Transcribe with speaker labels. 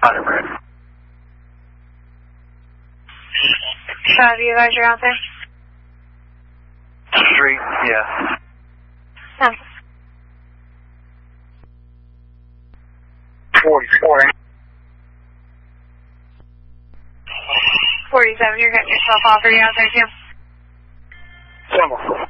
Speaker 1: Roger, Brad.
Speaker 2: You guys are out there?
Speaker 1: Street, yeah.
Speaker 2: Oh.
Speaker 1: 44.
Speaker 2: 47, you're getting yourself off. Are you out there too?
Speaker 1: Summer.